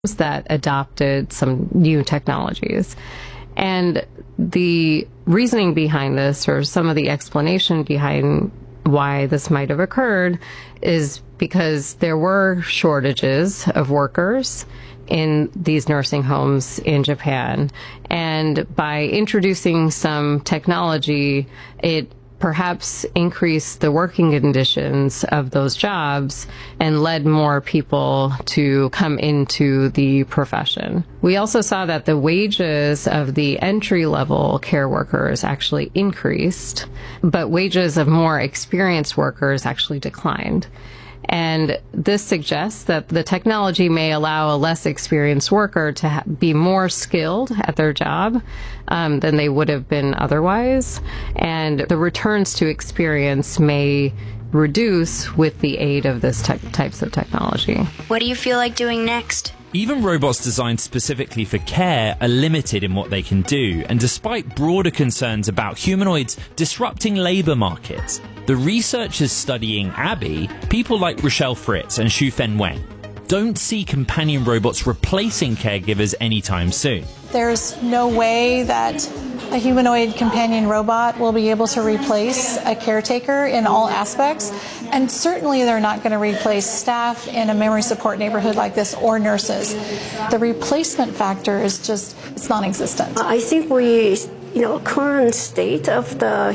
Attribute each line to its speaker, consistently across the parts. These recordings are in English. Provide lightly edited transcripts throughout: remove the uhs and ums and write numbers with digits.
Speaker 1: that adopted some new technologies. And the reasoning behind this, or some of the explanation behind why this might have occurred, is because there were shortages of workers in these nursing homes in Japan. And by introducing some technology, it perhaps increased the working conditions of those jobs and led more people to come into the profession. We also saw that the wages of the entry-level care workers actually increased, but wages of more experienced workers actually declined. And this suggests that the technology may allow a less experienced worker to be more skilled at their job than they would have been otherwise. And the returns to experience may reduce with the aid of this types of technology.
Speaker 2: What do you feel like doing next?
Speaker 3: Even robots designed specifically for care are limited in what they can do, and despite broader concerns about humanoids disrupting labour markets, the researchers studying Abby, people like Rochelle Fritz and Shu-Fen Wang, don't see companion robots replacing caregivers anytime soon.
Speaker 4: There's no way that a humanoid companion robot will be able to replace a caretaker in all aspects, and certainly they're not going to replace staff in a memory support neighborhood like this or nurses. The replacement factor is just, it's non-existent.
Speaker 5: I think current state of the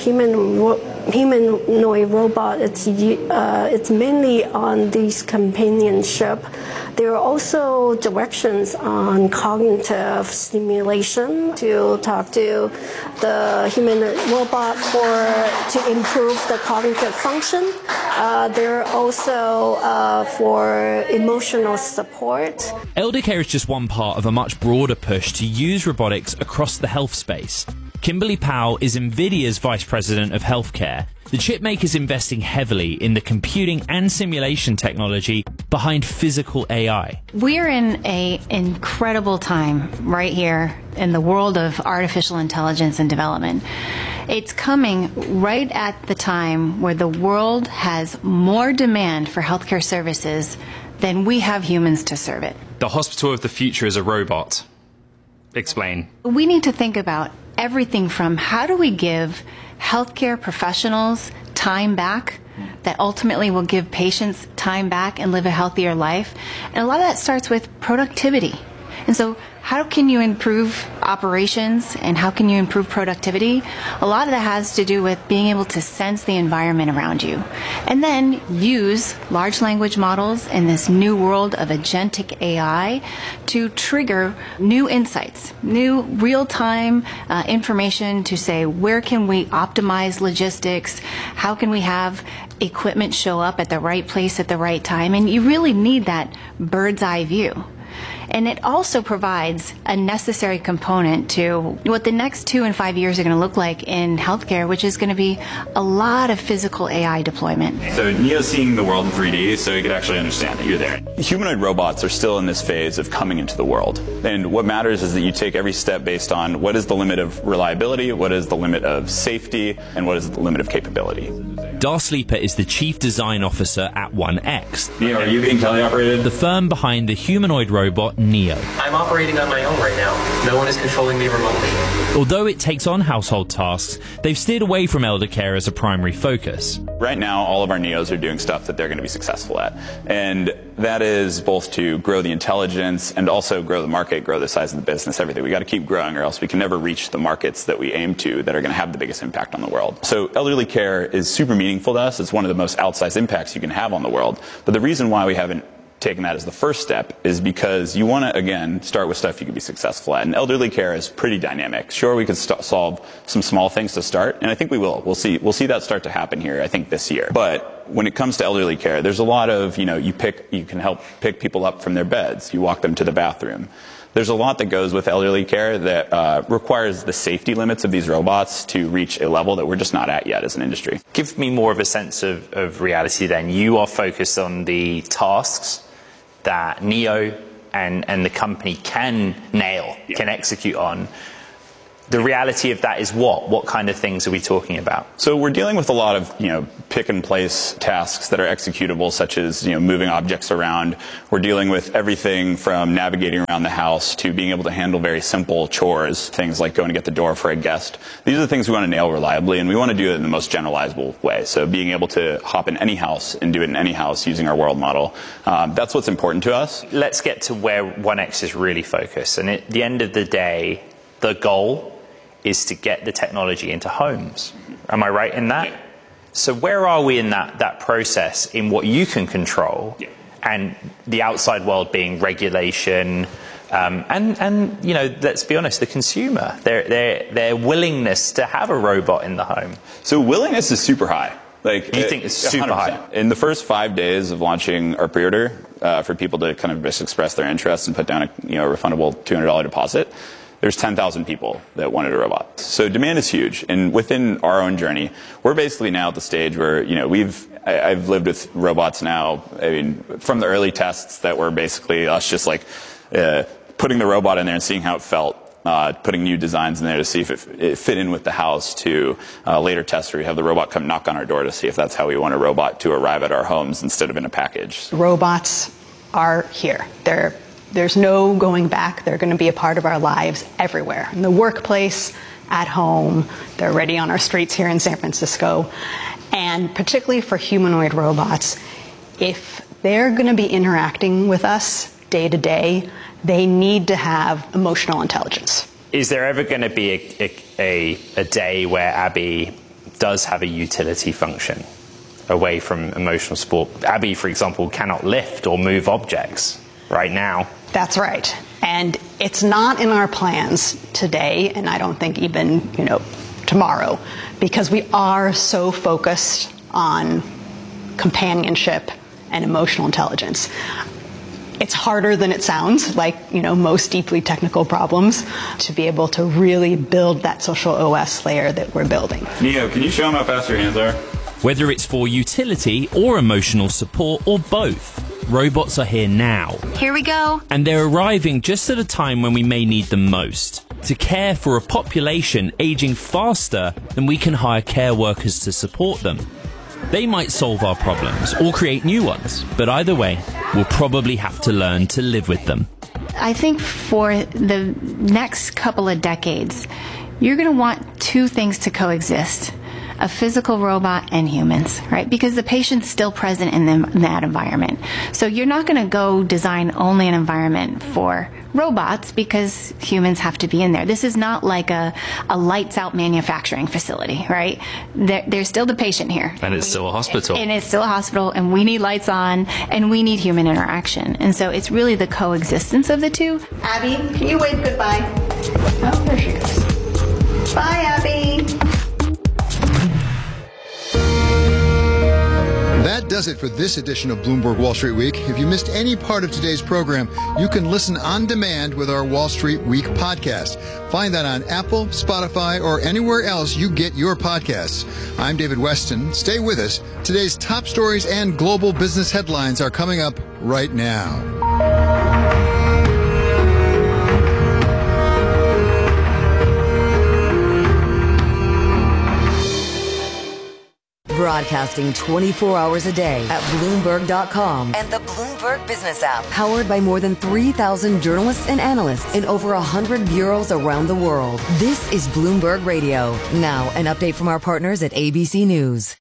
Speaker 5: humanoid robot, it's mainly on this companionship. There are also directions on cognitive stimulation to talk to the human robot to improve the cognitive function. There are also for emotional support.
Speaker 3: Elder care is just one part of a much broader push to use robotics across the health space. Kimberly Powell is NVIDIA's Vice President of Healthcare. The chipmaker is investing heavily in the computing and simulation technology behind physical AI.
Speaker 6: We're in an incredible time right here in the world of artificial intelligence and development. It's coming right at the time where the world has more demand for healthcare services than we have humans to serve it.
Speaker 7: The hospital of the future is a robot. Explain.
Speaker 6: We need to think about everything from how do we give healthcare professionals time back that ultimately will give patients time back and live a healthier life. And a lot of that starts with productivity. And so how can you improve operations and how can you improve productivity? A lot of that has to do with being able to sense the environment around you and then use large language models in this new world of agentic AI to trigger new insights, new real-time information to say, where can we optimize logistics? How can we have equipment show up at the right place at the right time? And you really need that bird's eye view. And it also provides a necessary component to what the next 2 and 5 years are going to look like in healthcare, which is going to be a lot of physical AI deployment.
Speaker 8: So Neo's seeing the world in 3D, so you could actually understand that you're there. Humanoid robots are still in this phase of coming into the world. And what matters is that you take every step based on what is the limit of reliability, what is the limit of safety, and what is the limit of capability.
Speaker 3: Dar Sleeper is the Chief Design Officer at 1X.
Speaker 8: Neo, are you being teleoperated?
Speaker 3: The firm behind the humanoid robot Neo.
Speaker 9: I'm operating on my own right now. No one is controlling me remotely.
Speaker 3: Although it takes on household tasks, they've steered away from elder care as a primary focus.
Speaker 8: Right now, all of our Neos are doing stuff that they're going to be successful at. And that is both to grow the intelligence and also grow the market, grow the size of the business, everything. We got to keep growing or else we can never reach the markets that we aim to that are going to have the biggest impact on the world. So elderly care is super meaningful to us. It's one of the most outsized impacts you can have on the world. But the reason why we haven't taken that as the first step is because you want to, again, start with stuff you can be successful at. And elderly care is pretty dynamic. Sure, we could solve some small things to start, and I think we will. We'll see that start to happen here, I think, this year. But when it comes to elderly care, there's a lot of, you can help pick people up from their beds. You walk them to the bathroom. There's a lot that goes with elderly care that requires the safety limits of these robots to reach a level that we're just not at yet as an industry.
Speaker 10: Give me more of a sense of reality then. You are focused on the tasks that Neo and the company can nail, can execute on. The reality of that is what? What kind of things are we talking about?
Speaker 8: So we're dealing with a lot of, pick and place tasks that are executable, such as, moving objects around. We're dealing with everything from navigating around the house to being able to handle very simple chores, things like going to get the door for a guest. These are the things we want to nail reliably, and we want to do it in the most generalizable way. So being able to hop in any house and do it in any house using our world model, that's what's important to us.
Speaker 10: Let's get to where 1X is really focused. And at the end of the day, the goal is to get the technology into homes. Am I right in that? Yeah. So where are we in that process in what you can control, and the outside world being regulation, and let's be honest, the consumer, their willingness to have a robot in the home?
Speaker 8: So willingness is super high.
Speaker 10: You think it's super 100%. High?
Speaker 8: In the first 5 days of launching our pre-order, for people to kind of just express their interest and put down a refundable $200 deposit, there's 10,000 people that wanted a robot. So demand is huge. And within our own journey, we're basically now at the stage where, I've lived with robots now, from the early tests that were basically us just putting the robot in there and seeing how it felt, putting new designs in there to see if it fit in with the house, to later tests where we have the robot come knock on our door to see if that's how we want a robot to arrive at our homes instead of in a package.
Speaker 11: Robots are here. There's no going back. They're going to be a part of our lives everywhere. In the workplace, at home, they're already on our streets here in San Francisco. And particularly for humanoid robots, if they're going to be interacting with us day to day, they need to have emotional intelligence.
Speaker 10: Is there ever going to be a day where Abby does have a utility function away from emotional support? Abby, for example, cannot lift or move objects right now.
Speaker 11: That's right. And it's not in our plans today, and I don't think even, tomorrow, because we are so focused on companionship and emotional intelligence. It's harder than it sounds, like, most deeply technical problems, to be able to really build that social OS layer that we're building.
Speaker 8: Neo, can you show them how fast your hands are?
Speaker 3: Whether it's for utility or emotional support or both, robots are here now.
Speaker 2: Here we go.
Speaker 3: And they're arriving just at a time when we may need them most, to care for a population aging faster than we can hire care workers to support them. They might solve our problems or create new ones, but either way, we'll probably have to learn to live with them.
Speaker 6: I think for the next couple of decades, you're going to want two things to coexist: a physical robot and humans, right? Because the patient's still present in that environment. So you're not going to go design only an environment for robots because humans have to be in there. This is not like a lights out manufacturing facility, right? There's still the patient here.
Speaker 7: And it's still a hospital.
Speaker 6: And it's still a hospital, and we need lights on, and we need human interaction. And so it's really the coexistence of the two.
Speaker 11: Abby, can you wave goodbye? Oh, there she goes. Bye, Abby.
Speaker 12: That does it for this edition of Bloomberg Wall Street Week. If you missed any part of today's program, you can listen on demand with our Wall Street Week podcast. Find that on Apple, Spotify, or anywhere else you get your podcasts. I'm David Weston. Stay with us. Today's top stories and global business headlines are coming up right now.
Speaker 13: Broadcasting 24 hours a day at Bloomberg.com and the Bloomberg Business app. Powered by more than 3,000 journalists and analysts in over 100 bureaus around the world. This is Bloomberg Radio. Now, an update from our partners at ABC News.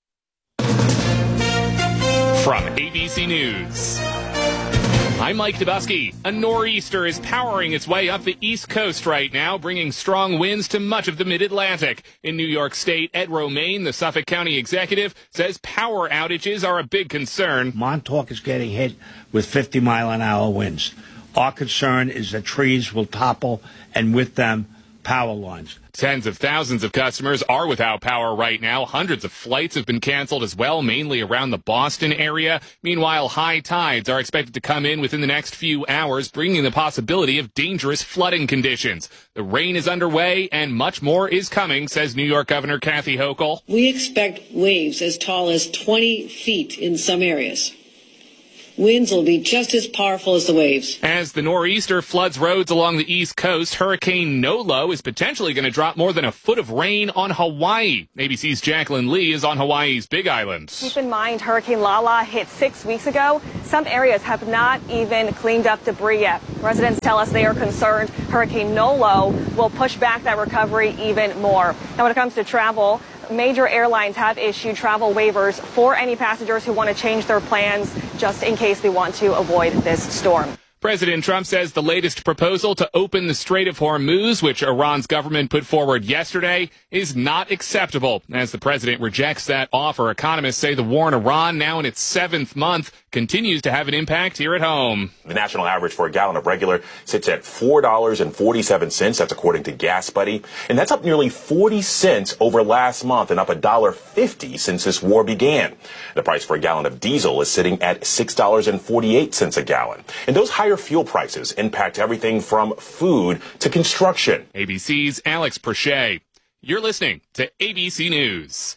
Speaker 14: From ABC News, I'm Mike Dubusky. A nor'easter is powering its way up the East Coast right now, bringing strong winds to much of the mid-Atlantic. In New York State, Ed Romaine, the Suffolk County executive, says power outages are a big concern.
Speaker 15: Montauk is getting hit with 50-mile-an-hour winds. Our concern is that trees will topple, and with them, power lines.
Speaker 14: Tens of thousands of customers are without power right now. Hundreds of flights have been canceled as well, mainly around the Boston area. Meanwhile, high tides are expected to come in within the next few hours, bringing the possibility of dangerous flooding conditions. The rain is underway and much more is coming, says New York Governor Kathy Hochul.
Speaker 16: We expect waves as tall as 20 feet in some areas. winds will be just as powerful as the waves.
Speaker 14: As the nor'easter floods roads along the East Coast, Hurricane Nolo is potentially going to drop more than a foot of rain on Hawaii. ABC's Jacqueline Lee is on Hawaii's Big Island.
Speaker 17: Keep in mind, Hurricane Lala hit 6 weeks ago. Some areas have not even cleaned up debris yet. Residents tell us they are concerned Hurricane Nolo will push back that recovery even more. Now, when it comes to travel, major airlines have issued travel waivers for any passengers who want to change their plans just in case they want to avoid this storm.
Speaker 14: President Trump says the latest proposal to open the Strait of Hormuz, which Iran's government put forward yesterday, is not acceptable. As the president rejects that offer, economists say the war in Iran, now in its 7th month, continues to have an impact here at home.
Speaker 18: The national average for a gallon of regular sits at $4.47. That's according to Gas Buddy. And that's up nearly 40 cents over last month and up $1.50 since this war began. The price for a gallon of diesel is sitting at $6.48 a gallon. And those higher fuel prices impact everything from food to construction.
Speaker 14: ABC's Alex Perche. You're listening to ABC News.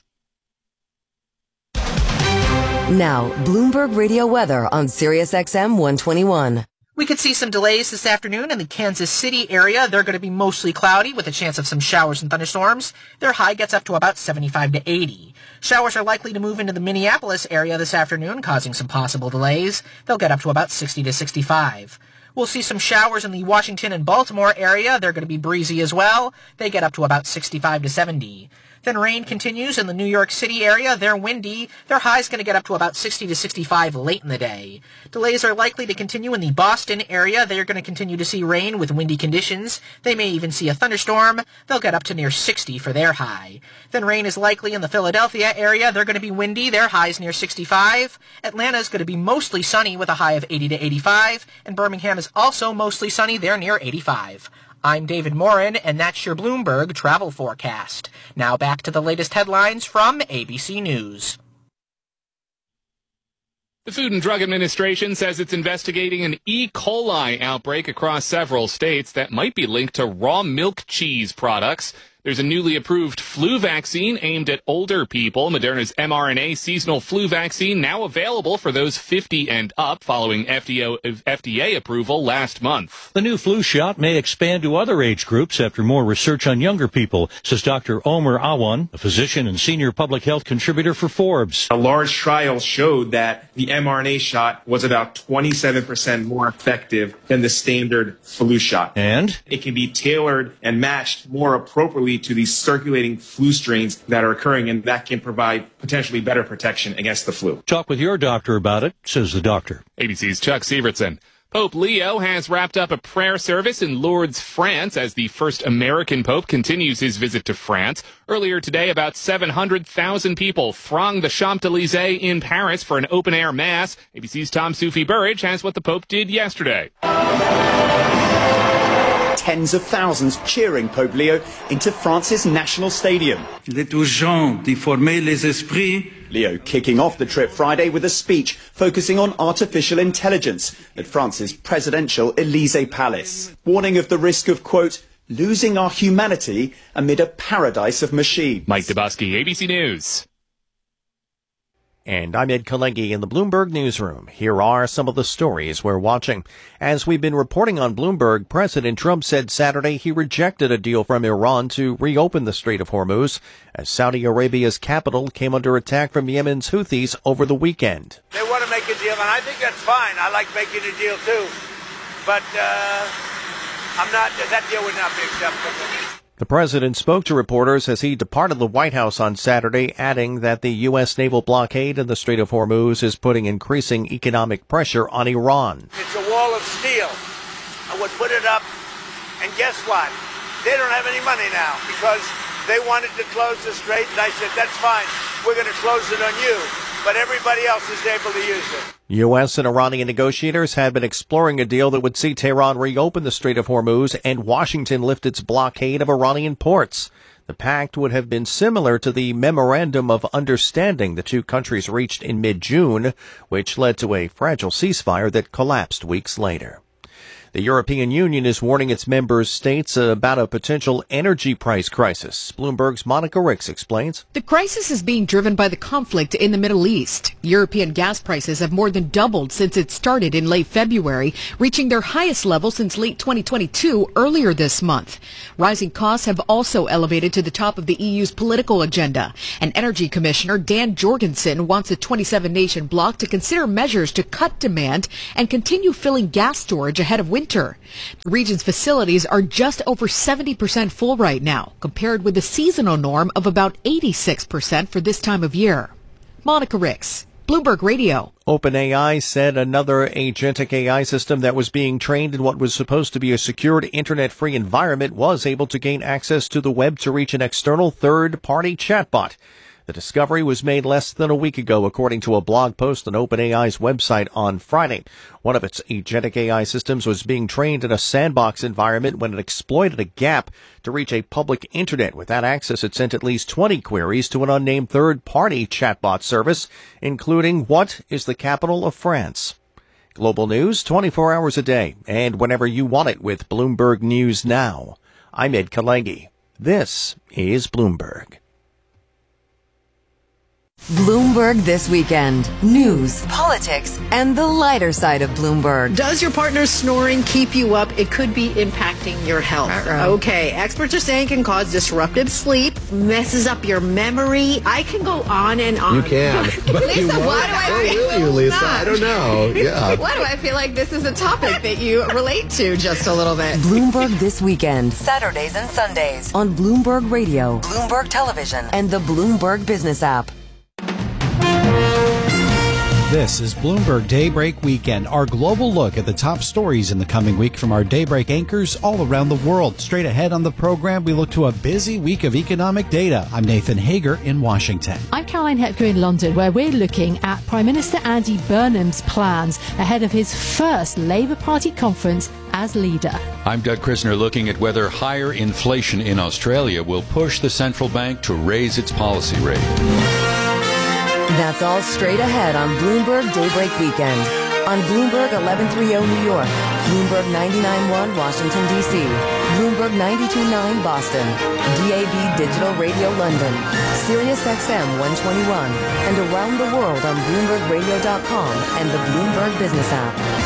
Speaker 13: Now, Bloomberg Radio weather on Sirius XM 121.
Speaker 19: We could see some delays this afternoon in the Kansas City area. They're going to be mostly cloudy with a chance of some showers and thunderstorms. Their high gets up to about 75 to 80. Showers are likely to move into the Minneapolis area this afternoon, causing some possible delays. They'll get up to about 60 to 65. We'll see some showers in the Washington and Baltimore area. They're going to be breezy as well. They get up to about 65 to 70. Then rain continues in the New York City area. They're windy. Their high's going to get up to about 60 to 65 late in the day. Delays are likely to continue in the Boston area. They're going to continue to see rain with windy conditions. They may even see a thunderstorm. They'll get up to near 60 for their high. Then rain is likely in the Philadelphia area. They're going to be windy. Their high's near 65. Atlanta's going to be mostly sunny with a high of 80 to 85. And Birmingham is also mostly sunny. They're near 85. I'm David Morin, and that's your Bloomberg travel forecast. Now back to the latest headlines from ABC News.
Speaker 14: The Food and Drug Administration says it's investigating an E. coli outbreak across several states that might be linked to raw milk cheese products. There's a newly approved flu vaccine aimed at older people. Moderna's mRNA seasonal flu vaccine now available for those 50 and up following FDA approval last month.
Speaker 20: The new flu shot may expand to other age groups after more research on younger people, says Dr. Omer Awan, a physician and senior public health contributor for Forbes.
Speaker 21: A large trial showed that the mRNA shot was about 27% more effective than the standard flu shot.
Speaker 20: And
Speaker 21: it can be tailored and matched more appropriately to these circulating flu strains that are occurring, and that can provide potentially better protection against the flu.
Speaker 20: Talk with your doctor about it, says the doctor.
Speaker 14: ABC's Chuck Sievertson. Pope Leo has wrapped up a prayer service in Lourdes, France, as the first American pope continues his visit to France. Earlier today, about 700,000 people thronged the Champs-Élysées in Paris for an open-air mass. ABC's Tom Sufi Burridge has what the Pope did yesterday.
Speaker 22: Tens of thousands cheering Pope Leo into France's national stadium.
Speaker 23: Il est urgent d'y former les esprits.
Speaker 22: Leo kicking off the trip Friday with a speech focusing on artificial intelligence at France's presidential Élysée Palace, warning of the risk of, quote, losing our humanity amid a paradise of machines.
Speaker 14: Mike Dubosky, ABC News.
Speaker 24: And I'm Ed Kalegi in the Bloomberg Newsroom. Here are some of the stories we're watching. As we've been reporting on Bloomberg, President Trump said Saturday he rejected a deal from Iran to reopen the Strait of Hormuz as Saudi Arabia's capital came under attack from Yemen's Houthis over the weekend.
Speaker 25: They want to make a deal, and I think that's fine. I like making a deal too. But that deal would not be acceptable.
Speaker 24: The president spoke to reporters as he departed the White House on Saturday, adding that the U.S. naval blockade in the Strait of Hormuz is putting increasing economic pressure on Iran.
Speaker 25: It's a wall of steel. I would put it up, and guess what? They don't have any money now because they wanted to close the strait, and I said, that's fine. We're going to close it on you. But everybody else is able to use it.
Speaker 24: U.S. and Iranian negotiators had been exploring a deal that would see Tehran reopen the Strait of Hormuz and Washington lift its blockade of Iranian ports. The pact would have been similar to the Memorandum of Understanding the two countries reached in mid-June, which led to a fragile ceasefire that collapsed weeks later. The European Union is warning its member states about a potential energy price crisis. Bloomberg's Monica Ricks explains.
Speaker 1: The crisis is being driven by the conflict in the Middle East. European gas prices have more than doubled since it started in late February, reaching their highest level since late 2022 earlier this month. Rising costs have also elevated to the top of the EU's political agenda. And Energy Commissioner Dan Jorgensen wants a 27-nation bloc to consider measures to cut demand and continue filling gas storage ahead of winter. The region's facilities are just over 70% full right now, compared with the seasonal norm of about 86% for this time of year. Monica Ricks, Bloomberg Radio.
Speaker 24: OpenAI said another agentic AI system that was being trained in what was supposed to be a secured internet-free environment was able to gain access to the web to reach an external third-party chatbot. The discovery was made less than a week ago, according to a blog post on OpenAI's website on Friday. One of its agentic AI systems was being trained in a sandbox environment when it exploited a gap to reach a public internet. With that access, it sent at least 20 queries to an unnamed third-party chatbot service, including what is the capital of France. Global news 24 hours a day and whenever you want it with Bloomberg News Now. I'm Ed Kalegi. This is Bloomberg.
Speaker 13: Bloomberg This Weekend. News, politics, and the lighter side of Bloomberg.
Speaker 4: Does your partner's snoring keep you up? It could be impacting your health. Okay, experts are saying it can cause disruptive sleep, messes up your memory. I can go on and on.
Speaker 5: You can.
Speaker 4: Lisa, why do I
Speaker 5: will you, Lisa? I don't know. Yeah.
Speaker 4: Why do I feel like this is a topic that you relate to just a little bit?
Speaker 13: Bloomberg This Weekend. Saturdays and Sundays on Bloomberg Radio, Bloomberg Television, and the Bloomberg Business app.
Speaker 9: This is Bloomberg Daybreak Weekend, our global look at the top stories in the coming week from our Daybreak anchors all around the world. Straight ahead on the program, we look to a busy week of economic data. I'm Nathan Hager in Washington.
Speaker 10: I'm Caroline Hepker in London, where we're looking at Prime Minister Andy Burnham's plans ahead of his first Labour Party conference as leader.
Speaker 26: I'm Doug Krisner, looking at whether higher inflation in Australia will push the central bank to raise its policy rate.
Speaker 13: That's all straight ahead on Bloomberg Daybreak Weekend. On Bloomberg 1130 New York, Bloomberg 99.1 Washington, D.C., Bloomberg 92.9 Boston, DAB Digital Radio London, Sirius XM 121, and around the world on BloombergRadio.com and the Bloomberg Business app.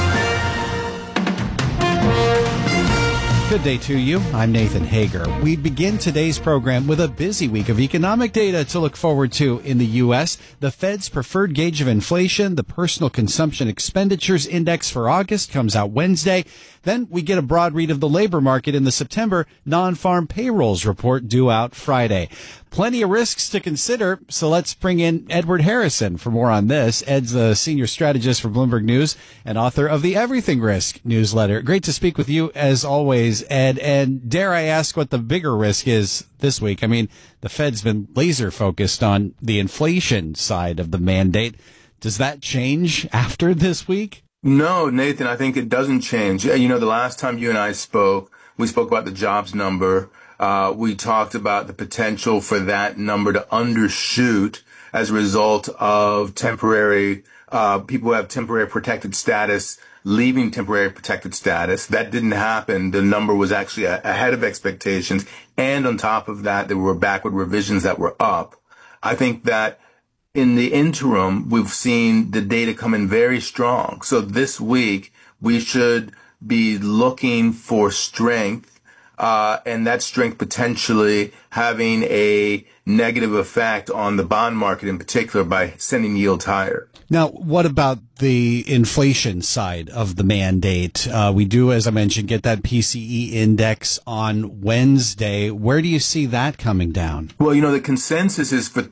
Speaker 9: Good day to you. I'm Nathan Hager. We begin today's program with a busy week of economic data to look forward to in the U.S. The Fed's preferred gauge of inflation, the Personal Consumption Expenditures Index for August, comes out Wednesday. Then we get a broad read of the labor market in the September non-farm payrolls report due out Friday. Plenty of risks to consider, so let's bring in Edward Harrison for more on this. Ed's the senior strategist for Bloomberg News and author of the Everything Risk newsletter. Great to speak with you as always, Ed. And dare I ask what the bigger risk is this week? I mean, the Fed's been laser focused on the inflation side of the mandate. Does that change after this week?
Speaker 5: No, Nathan, I think it doesn't change. You know, the last time you and I spoke, we spoke about the jobs number. We talked about the potential for that number to undershoot as a result of temporary, people who have temporary protected status leaving temporary protected status. That didn't happen. The number was actually ahead of expectations. And on top of that, there were backward revisions that were up. I think that in the interim, we've seen the data come in very strong. So this week, we should be looking for strength, and that strength potentially having a negative effect on the bond market in particular by sending yields higher.
Speaker 9: Now, what about the inflation side of the mandate? We do, as I mentioned, get that PCE index on Wednesday. Where do you see that coming down?
Speaker 5: Well, you know, the consensus is for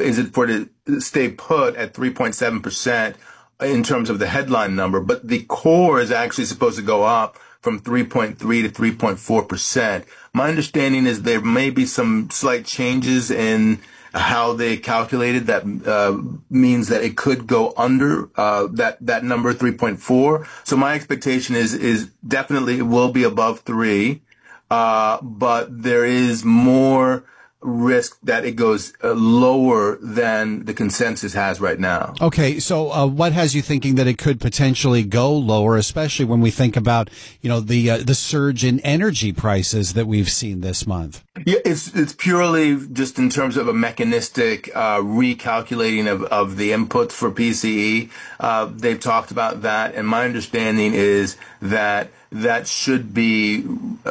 Speaker 5: to stay put at 3.7% in terms of the headline number, but the core is actually supposed to go up from 3.3 to 3.4%. My understanding is there may be some slight changes in how they calculated that, means that it could go under that number 3.4. So my expectation is definitely it will be above 3, but there is more risk that it goes lower than the consensus has right now.
Speaker 9: Okay, so what has you thinking that it could potentially go lower, especially when we think about, the surge in energy prices that we've seen this month?
Speaker 5: Yeah, it's purely just in terms of a mechanistic recalculating of the inputs for PCE. They've talked about that, and my understanding is that should be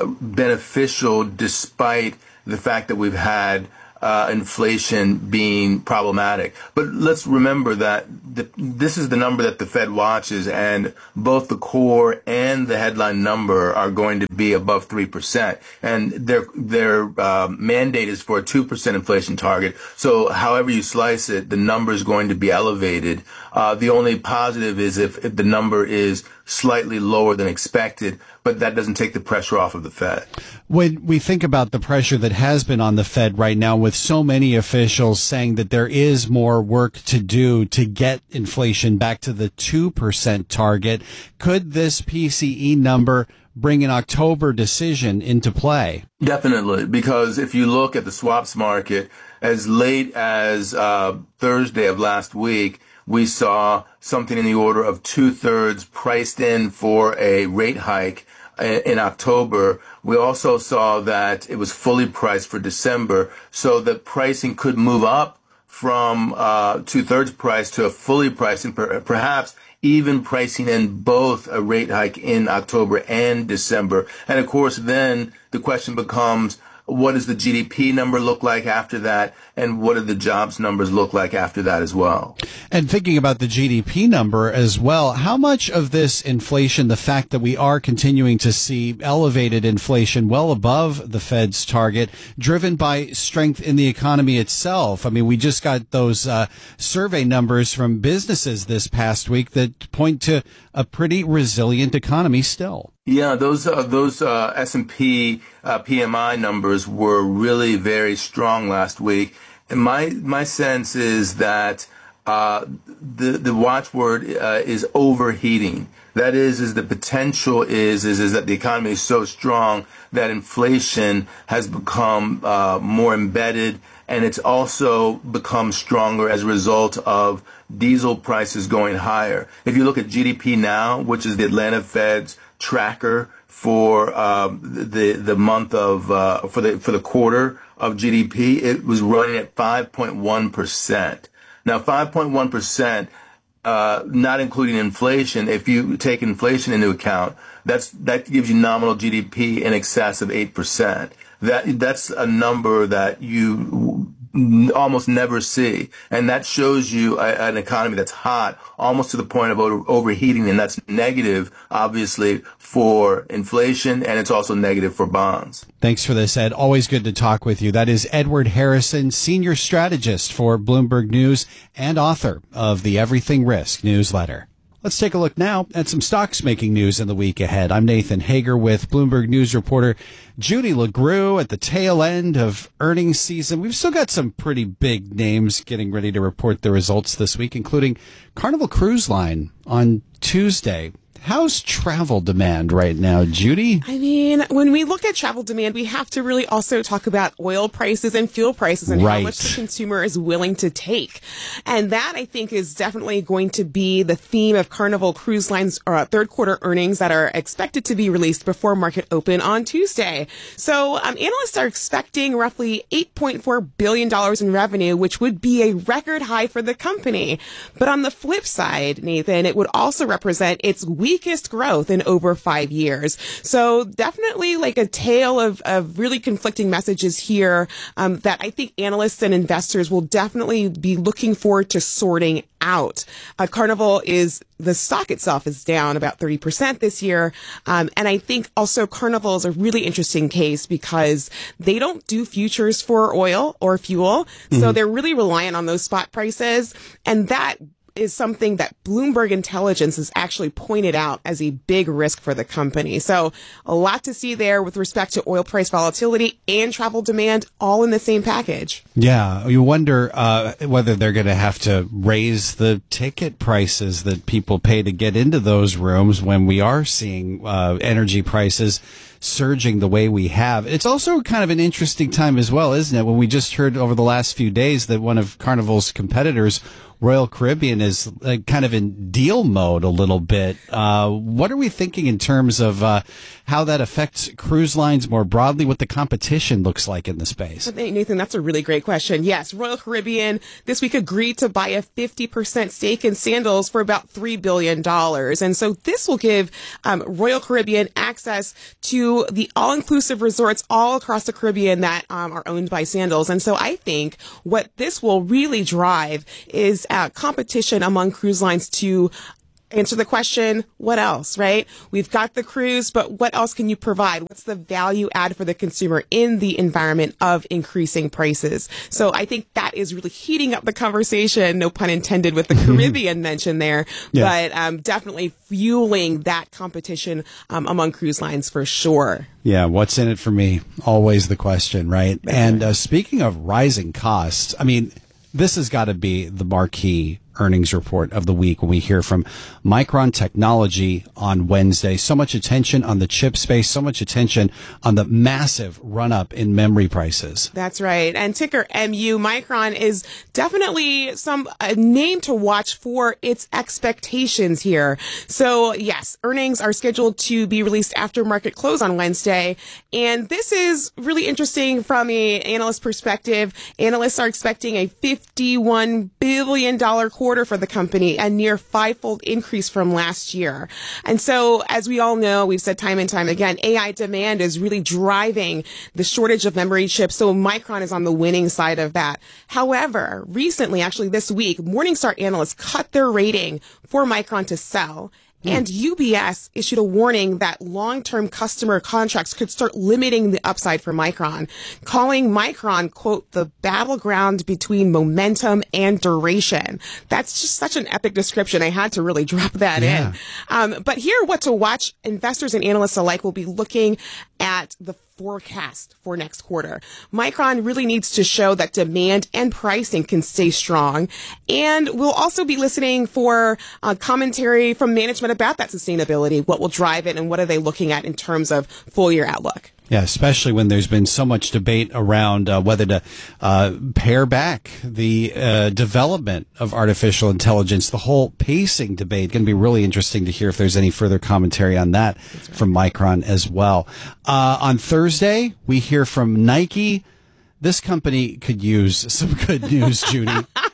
Speaker 5: beneficial despite the fact that we've had inflation being problematic. But let's remember that this is the number that the Fed watches, and both the core and the headline number are going to be above 3%. And their mandate is for a 2% inflation target. So however you slice it, the number is going to be elevated. The only positive is if the number is slightly lower than expected, but that doesn't take the pressure off of the Fed.
Speaker 9: When we think about the pressure that has been on the Fed right now, with so many officials saying that there is more work to do to get inflation back to the 2% target, could this PCE number bring an October decision into play?
Speaker 5: Definitely, because if you look at the swaps market, as late as Thursday of last week, we saw something in the order of 2/3 priced in for a rate hike in October. We also saw that it was fully priced for December, so the pricing could move up from 2/3 price to a fully priced, and perhaps even pricing in both a rate hike in October and December. And of course, then the question becomes, what does the GDP number look like after that? And what do the jobs numbers look like after that as well?
Speaker 9: And thinking about the GDP number as well, how much of this inflation, the fact that we are continuing to see elevated inflation well above the Fed's target, driven by strength in the economy itself? I mean, we just got those survey numbers from businesses this past week that point to a pretty resilient economy still.
Speaker 5: Yeah, those S&P PMI numbers were really very strong last week. And my sense is that the watchword is overheating. That is the potential is that the economy is so strong that inflation has become more embedded, and it's also become stronger as a result of diesel prices going higher. If you look at GDP Now, which is the Atlanta Fed's tracker for the month of for the quarter of GDP, it was running at 5.1%. Now, 5.1%, not including inflation. If you take inflation into account, that gives you nominal GDP in excess of 8%. That's a number that you almost never see, and that shows you an economy that's hot, almost to the point of overheating, and that's negative, obviously, for inflation, and it's also negative for bonds.
Speaker 9: Thanks for this, Ed. Always good to talk with you. That is Edward Harrison, senior strategist for Bloomberg News and author of the Everything Risk newsletter. Let's take a look now at some stocks making news in the week ahead. I'm Nathan Hager with Bloomberg News reporter Judy LaGrue. At the tail end of earnings season, we've still got some pretty big names getting ready to report their results this week, including Carnival Cruise Line on Tuesday. How's travel demand right now, Judy?
Speaker 2: I mean, when we look at travel demand, we have to really also talk about oil prices and fuel prices and how much the consumer is willing to take. And that, I think, is definitely going to be the theme of Carnival Cruise Line's third quarter earnings that are expected to be released before market open on Tuesday. So analysts are expecting roughly $8.4 billion in revenue, which would be a record high for the company. But on the flip side, Nathan, it would also represent its weakest growth in over 5 years. So definitely like a tale of really conflicting messages here that I think analysts and investors will definitely be looking forward to sorting out. Carnival the stock itself is down about 30% this year. And I think also Carnival is a really interesting case because they don't do futures for oil or fuel. Mm-hmm. So they're really reliant on those spot prices. And that is something that Bloomberg Intelligence has actually pointed out as a big risk for the company. So a lot to see there with respect to oil price volatility and travel demand all in the same package.
Speaker 9: Yeah, you wonder whether they're going to have to raise the ticket prices that people pay to get into those rooms when we are seeing energy prices surging the way we have. It's also kind of an interesting time as well, isn't it? When we just heard over the last few days that one of Carnival's competitors, Royal Caribbean, is kind of in deal mode a little bit. What are we thinking in terms of how that affects cruise lines more broadly, what the competition looks like in the space?
Speaker 2: Nathan, that's a really great question. Yes, Royal Caribbean this week agreed to buy a 50% stake in Sandals for about $3 billion. And so this will give Royal Caribbean access to the all-inclusive resorts all across the Caribbean that are owned by Sandals. And so I think what this will really drive is competition among cruise lines to answer the question, what else, right? We've got the cruise, but what else can you provide? What's the value add for the consumer in the environment of increasing prices? So I think that is really heating up the conversation, no pun intended with the Caribbean mention there, but definitely fueling that competition among cruise lines for sure.
Speaker 9: Yeah, what's in it for me? Always the question, right? And speaking of rising costs, I mean, this has got to be the marquee earnings report of the week when we hear from Micron Technology on Wednesday. So much attention on the chip space, so much attention on the massive run-up in memory prices.
Speaker 2: That's right. And ticker MU, Micron is definitely a name to watch for its expectations here. So yes, earnings are scheduled to be released after market close on Wednesday. And this is really interesting from an analyst perspective. Analysts are expecting a $51 billion quarter for the company, a near fivefold increase from last year. And so, as we all know, we've said time and time again, AI demand is really driving the shortage of memory chips. So Micron is on the winning side of that. However, recently, actually this week, Morningstar analysts cut their rating for Micron to sell. And UBS issued a warning that long-term customer contracts could start limiting the upside for Micron, calling Micron, quote, the battleground between momentum and duration. That's just such an epic description. I had to really drop that in. But here, what to watch, investors and analysts alike will be looking at the forecast for next quarter. Micron really needs to show that demand and pricing can stay strong. And we'll also be listening for commentary from management about that sustainability, what will drive it, and what are they looking at in terms of full year outlook.
Speaker 9: Yeah, especially when there's been so much debate around whether to pare back the development of artificial intelligence. The whole pacing debate, going to be really interesting to hear if there's any further commentary on that from Micron as well. On Thursday, we hear from Nike. This company could use some good news, Judy.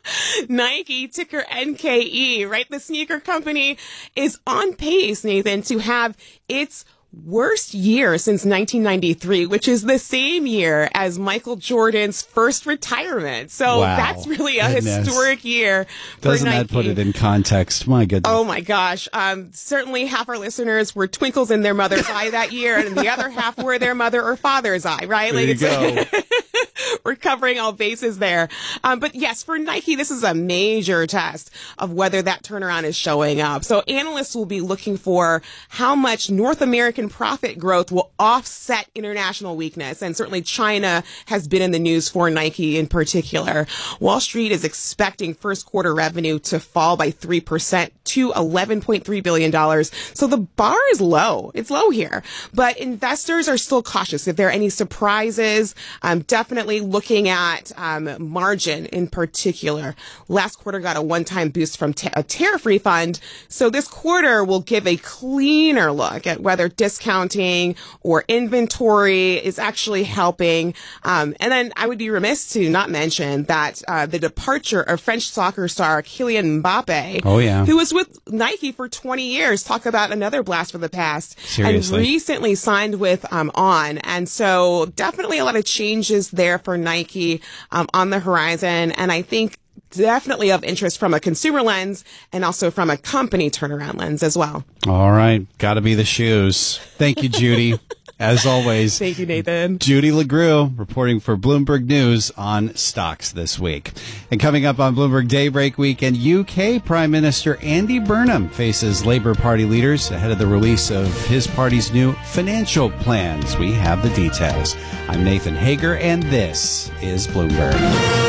Speaker 2: Nike, ticker NKE, right? The sneaker company is on pace, Nathan, to have its worst year since 1993, which is the same year as Michael Jordan's first retirement. So that's really a historic year for
Speaker 9: Doesn't
Speaker 2: Nike.
Speaker 9: That put it in context? My goodness.
Speaker 2: Oh my gosh. Certainly half our listeners were twinkles in their mother's eye that year, and the other half were their mother or father's eye, right?
Speaker 9: There you go.
Speaker 2: We're covering all bases there. But yes, for Nike, this is a major test of whether that turnaround is showing up. So analysts will be looking for how much North American profit growth will offset international weakness. And certainly China has been in the news for Nike in particular. Wall Street is expecting first quarter revenue to fall by 3% to $11.3 billion. So the bar is low. It's low here. But investors are still cautious. If there are any surprises, definitely looking at margin in particular. Last quarter got a one-time boost from a tariff refund. So this quarter will give a cleaner look at whether discounting or inventory is actually helping. And then I would be remiss to not mention that the departure of French soccer star Kylian Mbappe, who was with Nike for 20 years, talk about another blast from the past.
Speaker 9: Seriously.
Speaker 2: And recently signed with On. And so definitely a lot of changes there for Nike on the horizon. And I think definitely of interest from a consumer lens and also from a company turnaround lens as well.
Speaker 9: All right. Got to be the shoes. Thank you, Judy. As always.
Speaker 2: Thank you, Nathan.
Speaker 9: Judy LeGroux reporting for Bloomberg News on stocks this week. And coming up on Bloomberg Daybreak Weekend, UK Prime Minister Andy Burnham faces Labour Party leaders ahead of the release of his party's new financial plans. We have the details. I'm Nathan Hager, and this is Bloomberg.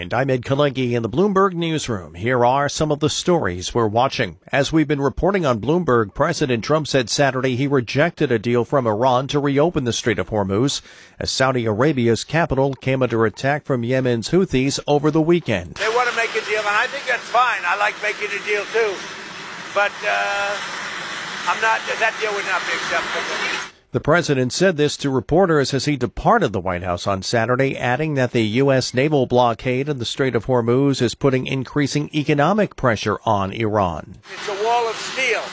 Speaker 24: And I'm Ed Kalegi in the Bloomberg Newsroom. Here are some of the stories we're watching. As we've been reporting on Bloomberg, President Trump said Saturday he rejected a deal from Iran to reopen the Strait of Hormuz as Saudi Arabia's capital came under attack from Yemen's Houthis over the weekend.
Speaker 25: They want to make a deal, and I think that's fine. I like making a deal, too. But that deal would not be acceptable.
Speaker 24: The president said this to reporters as he departed the White House on Saturday, adding that the U.S. naval blockade in the Strait of Hormuz is putting increasing economic pressure on Iran.
Speaker 25: It's a wall of steel.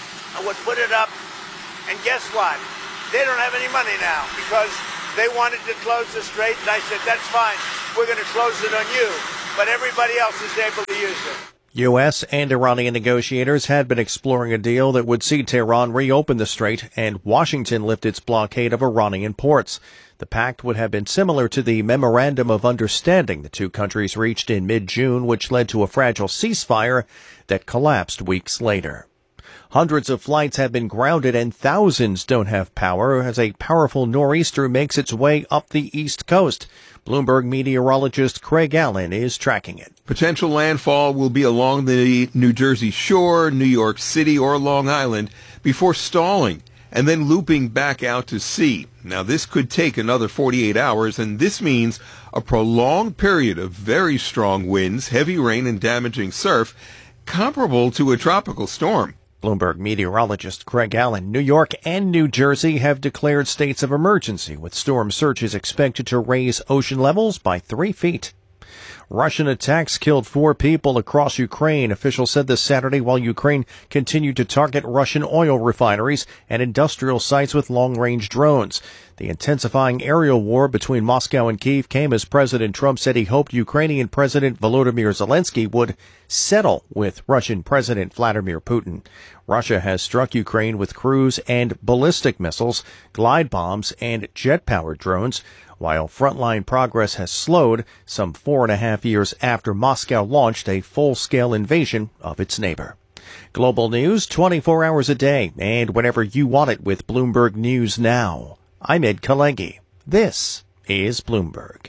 Speaker 25: I would put it up, and guess what? They don't have any money now because they wanted to close the strait, and I said, that's fine. We're going to close it on you. But everybody else is able to use it.
Speaker 24: U.S. and Iranian negotiators had been exploring a deal that would see Tehran reopen the strait and Washington lift its blockade of Iranian ports. The pact would have been similar to the Memorandum of Understanding the two countries reached in mid-June, which led to a fragile ceasefire that collapsed weeks later. Hundreds of flights have been grounded and thousands don't have power as a powerful nor'easter makes its way up the East Coast. Bloomberg meteorologist Craig Allen is tracking it.
Speaker 3: Potential landfall will be along the New Jersey shore, New York City, or Long Island before stalling and then looping back out to sea. Now, this could take another 48 hours, and this means a prolonged period of very strong winds, heavy rain, and damaging surf, comparable to a tropical storm.
Speaker 24: Bloomberg meteorologist Craig Allen. New York and New Jersey have declared states of emergency, with storm surges expected to raise ocean levels by 3 feet. Russian attacks killed 4 people across Ukraine, officials said this Saturday, while Ukraine continued to target Russian oil refineries and industrial sites with long-range drones. The intensifying aerial war between Moscow and Kyiv came as President Trump said he hoped Ukrainian President Volodymyr Zelensky would settle with Russian President Vladimir Putin. Russia has struck Ukraine with cruise and ballistic missiles, glide bombs, and jet-powered drones, while frontline progress has slowed some 4.5 years after Moscow launched a full-scale invasion of its neighbor. Global news 24 hours a day and whenever you want it with Bloomberg News Now. I'm Ed Kalegi. This is Bloomberg.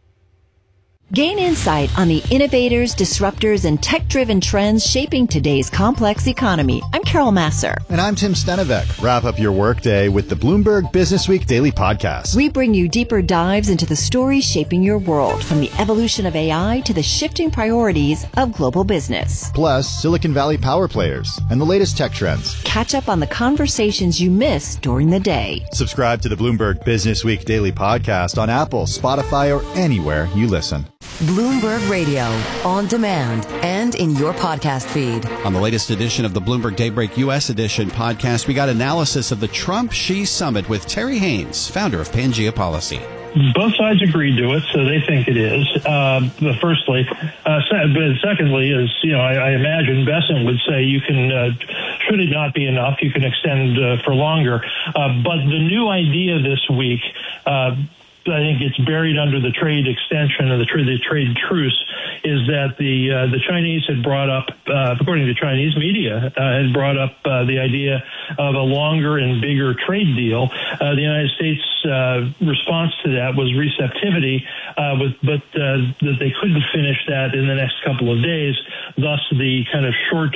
Speaker 6: Gain insight on the innovators, disruptors, and tech-driven trends shaping today's complex economy. I'm Carol Masser.
Speaker 7: And I'm Tim Stenevec. Wrap up your workday with the Bloomberg Businessweek Daily Podcast.
Speaker 6: We bring you deeper dives into the stories shaping your world, from the evolution of AI to the shifting priorities of global business.
Speaker 7: Plus, Silicon Valley power players and the latest tech trends.
Speaker 6: Catch up on the conversations you missed during the day.
Speaker 7: Subscribe to the Bloomberg Businessweek Daily Podcast on Apple, Spotify, or anywhere you listen.
Speaker 13: Bloomberg Radio, on demand and in your podcast feed.
Speaker 9: On the latest edition of the Bloomberg Daybreak U.S. Edition podcast, we got analysis of the Trump-Xi summit with Terry Haynes, founder of Pangea Policy.
Speaker 8: Both sides agreed to it, so they think it is. Firstly, but secondly is, I imagine Bessent would say you can, should it not be enough, you can extend for longer. But the new idea this week, I think it's buried under the trade extension or the trade truce, is that the Chinese had brought up, according to Chinese media, had brought up the idea of a longer and bigger trade deal. The United States response to that was receptivity, but that they couldn't finish that in the next couple of days. Thus, the kind of short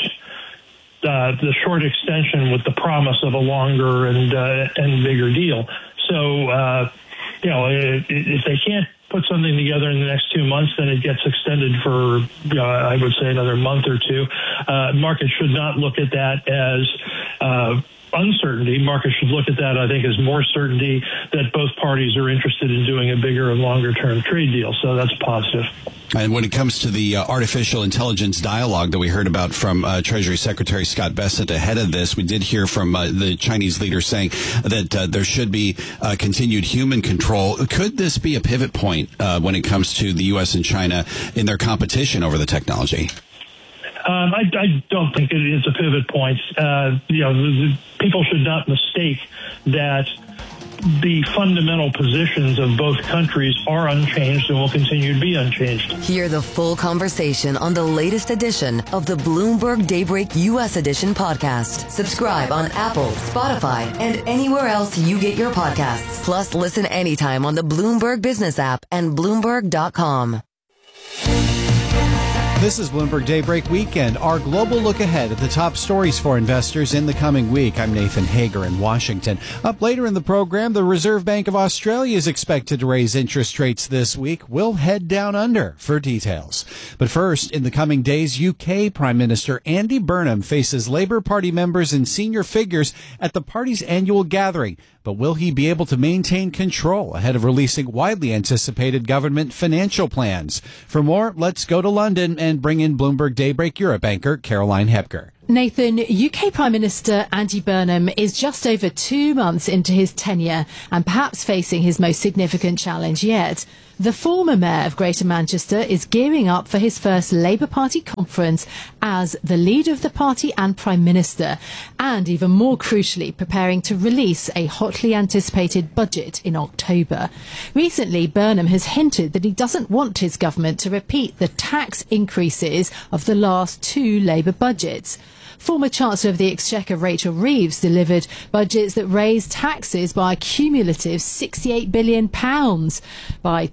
Speaker 8: extension with the promise of a longer and bigger deal. So. If they can't put something together in the next 2 months, then it gets extended for, I would say, another month or two. Markets should not look at that as uncertainty. Markets should look at that, I think, as more certainty that both parties are interested in doing a bigger and longer-term trade deal. So that's positive.
Speaker 9: And when it comes to the artificial intelligence dialogue that we heard about from Treasury Secretary Scott Bessent ahead of this, we did hear from the Chinese leader saying that there should be continued human control. Could this be a pivot point when it comes to the U.S. and China in their competition over the technology?
Speaker 8: I don't think it is a pivot point. People should not mistake that the fundamental positions of both countries are unchanged and will continue to be unchanged.
Speaker 13: Hear the full conversation on the latest edition of the Bloomberg Daybreak U.S. Edition podcast. Subscribe on Apple, Spotify, and anywhere else you get your podcasts. Plus, listen anytime on the Bloomberg Business app and Bloomberg.com.
Speaker 9: This is Bloomberg Daybreak Weekend, our global look ahead at the top stories for investors in the coming week. I'm Nathan Hager in Washington. Up later in the program, the Reserve Bank of Australia is expected to raise interest rates this week. We'll head down under for details. But first, in the coming days, UK Prime Minister Andy Burnham faces Labour Party members and senior figures at the party's annual gathering. But will he be able to maintain control ahead of releasing widely anticipated government financial plans? For more, let's go to London and bring in Bloomberg Daybreak Europe anchor Caroline Hepker.
Speaker 10: Nathan, UK Prime Minister Andy Burnham is just over 2 months into his tenure and perhaps facing his most significant challenge yet. The former mayor of Greater Manchester is gearing up for his first Labour Party conference as the leader of the party and Prime Minister, and even more crucially, preparing to release a hotly anticipated budget in October. Recently, Burnham has hinted that he doesn't want his government to repeat the tax increases of the last 2 Labour budgets. Former Chancellor of the Exchequer Rachel Reeves delivered budgets that raised taxes by a cumulative £68 billion by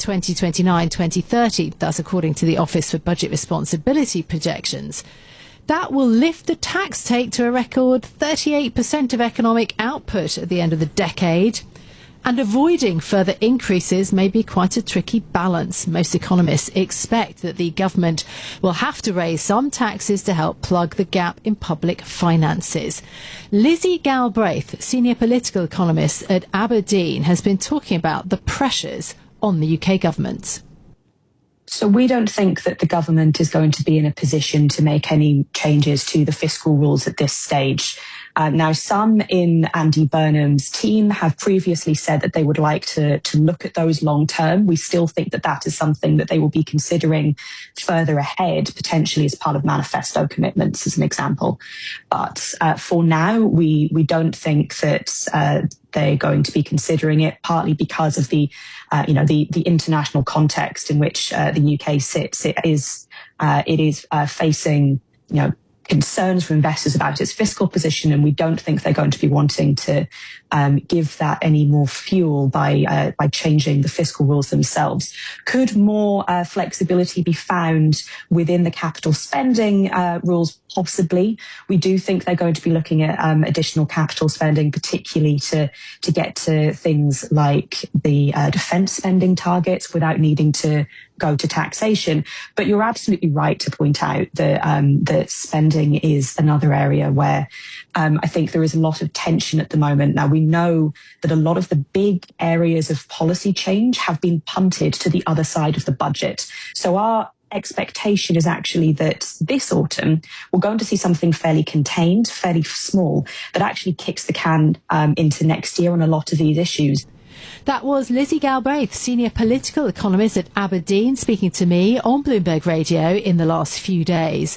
Speaker 10: 2029-2030. That's according to the Office for Budget Responsibility projections. That will lift the tax take to a record 38% of economic output at the end of the decade. And avoiding further increases may be quite a tricky balance. Most economists expect that the government will have to raise some taxes to help plug the gap in public finances. Lizzie Galbraith, senior political economist at Aberdeen, has been talking about the pressures on the UK government.
Speaker 11: So we don't think that the government is going to be in a position to make any changes to the fiscal rules at this stage. Now, some in Andy Burnham's team have previously said that they would like to look at those long term. We still think that that is something that they will be considering further ahead, potentially as part of manifesto commitments, as an example. But for now, we don't think that they're going to be considering it, partly because of the international context in which the UK sits. It is facing, concerns from investors about its fiscal position, and we don't think they're going to be wanting to give that any more fuel by changing the fiscal rules themselves. Could more flexibility be found within the capital spending rules? Possibly. We do think they're going to be looking at additional capital spending, particularly to get to things like the defence spending targets without needing to go to taxation. But you're absolutely right to point out that spending is another area where I think there is a lot of tension at the moment. Now, we know that a lot of the big areas of policy change have been punted to the other side of the budget. So our expectation is actually that this autumn we're going to see something fairly contained, fairly small, that actually kicks the can into next year on a lot of these issues.
Speaker 10: That was Lizzie Galbraith, senior political economist at Aberdeen, speaking to me on Bloomberg Radio in the last few days.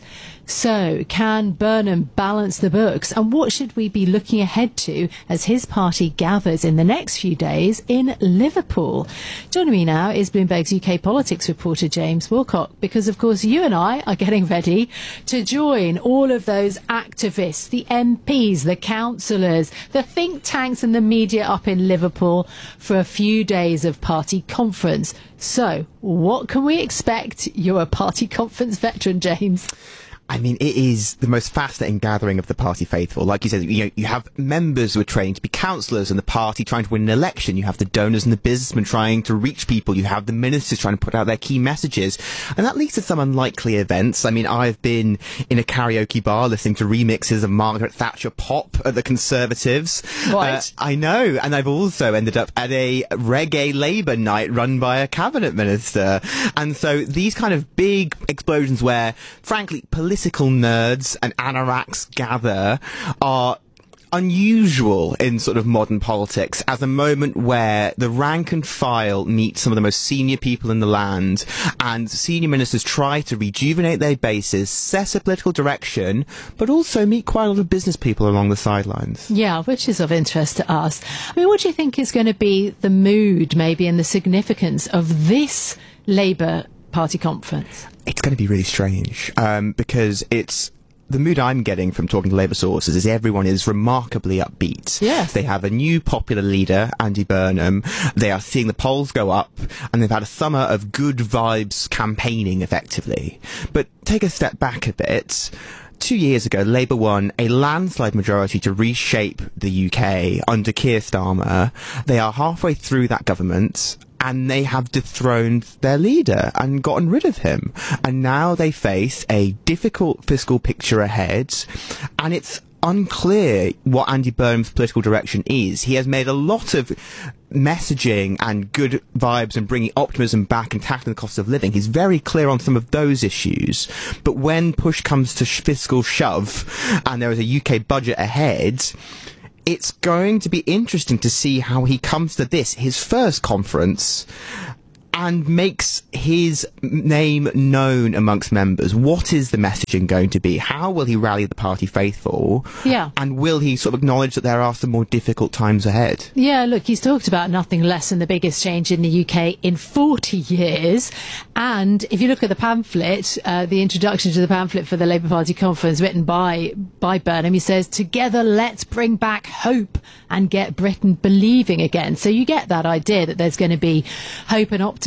Speaker 10: So, can Burnham balance the books? And what should we be looking ahead to as his party gathers in the next few days in Liverpool? Joining me now is Bloomberg's UK politics reporter James Wilcock, because of course you and I are getting ready to join all of those activists, the MPs, the councillors, the think tanks and the media up in Liverpool for a few days of party conference. So, what can we expect? You're a party conference veteran, James.
Speaker 12: I mean, it is the most fascinating gathering of the party faithful. Like you said, you have members who are trained to be councillors in the party trying to win an election. You have the donors and the businessmen trying to reach people. You have the ministers trying to put out their key messages. And that leads to some unlikely events. I mean, I've been in a karaoke bar listening to remixes of Margaret Thatcher pop at the Conservatives.
Speaker 10: Right.
Speaker 12: I know. And I've also ended up at a reggae Labour night run by a cabinet minister. And so these kind of big explosions where, frankly, political nerds and anoraks gather are unusual in sort of modern politics as a moment where the rank and file meet some of the most senior people in the land, and senior ministers try to rejuvenate their bases, set a political direction, but also meet quite a lot of business people along the sidelines.
Speaker 10: Yeah, which is of interest to us. I mean, what do you think is going to be the mood, maybe, and the significance of this Labour Party conference?
Speaker 12: It's going to be really strange because it's the mood I'm getting from talking to Labour sources is everyone is remarkably upbeat.
Speaker 10: Yes.
Speaker 12: They have a new popular leader, Andy Burnham. They are seeing the polls go up, and they've had a summer of good vibes campaigning, effectively. But take a step back a bit. 2 years ago, Labour won a landslide majority to reshape the UK under Keir Starmer. They are halfway through that government, and they have dethroned their leader and gotten rid of him. And now they face a difficult fiscal picture ahead, and it's unclear what Andy Burnham's political direction is. He has made a lot of messaging and good vibes and bringing optimism back and tackling the cost of living. He's very clear on some of those issues. But when push comes to fiscal shove and there is a UK budget ahead, it's going to be interesting to see how he comes to this, his first conference, and makes his name known amongst members. What is the messaging going to be? How will he rally the party faithful?
Speaker 10: Yeah.
Speaker 12: And will he sort of acknowledge that there are some more difficult times ahead?
Speaker 10: Yeah, look, he's talked about nothing less than the biggest change in the UK in 40 years. And if you look at the pamphlet, the introduction to the pamphlet for the Labour Party conference written by Burnham, he says, "Together let's bring back hope and get Britain believing again." So you get that idea that there's going to be hope and optimism.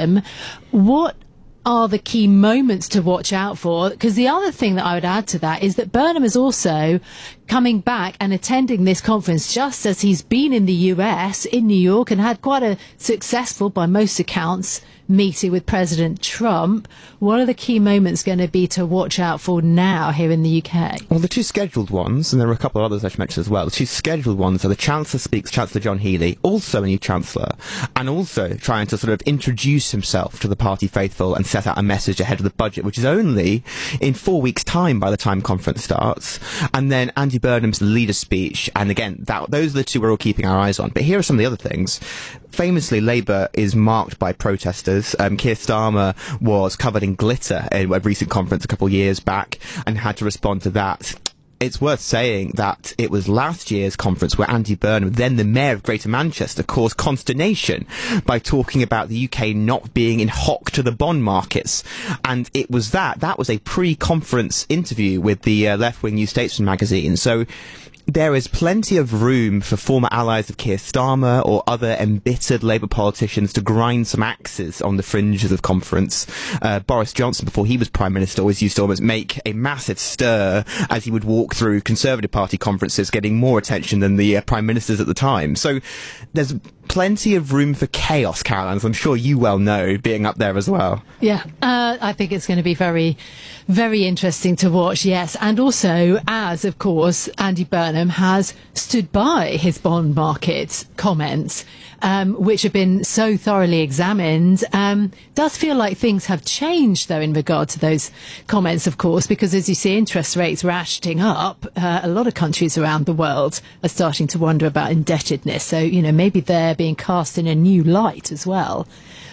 Speaker 10: What are the key moments to watch out for? Because the other thing that I would add to that is that Burnham is also coming back and attending this conference just as he's been in the US, in New York, and had quite a successful, by most accounts, meeting with President Trump. What are the key moments going to be to watch out for now here in the UK?
Speaker 12: Well, the two scheduled ones, and there are a couple of others I should mention as well, the two scheduled ones are the Chancellor speaks, Chancellor John Healey, also a new Chancellor, and also trying to sort of introduce himself to the party faithful and set out a message ahead of the budget, which is only in 4 weeks' time by the time conference starts. And then Andy Burnham's leader speech, and again, those are the two we're all keeping our eyes on. But here are some of the other things. Famously, Labour is marked by protesters. Keir Starmer was covered in glitter at a recent conference a couple of years back and had to respond to that. It's worth saying that it was last year's conference where Andy Burnham, then the Mayor of Greater Manchester, caused consternation by talking about the UK not being in hock to the bond markets. And it was that was a pre-conference interview with the left-wing New Statesman magazine. So there is plenty of room for former allies of Keir Starmer or other embittered Labour politicians to grind some axes on the fringes of conference. Boris Johnson, before he was Prime Minister, always used to almost make a massive stir as he would walk through Conservative Party conferences, getting more attention than the Prime Ministers at the time. So there's plenty of room for chaos, Caroline, as I'm sure you well know, being up there as well.
Speaker 10: Yeah, I think it's going to be very, very interesting to watch, yes. And also, as, of course, Andy Burnham has stood by his bond market comments, which have been so thoroughly examined. Does feel like things have changed, though, in regard to those comments, of course, because as you see interest rates ratcheting up, a lot of countries around the world are starting to wonder about indebtedness. So, you know, maybe they're being cast in a new light as well.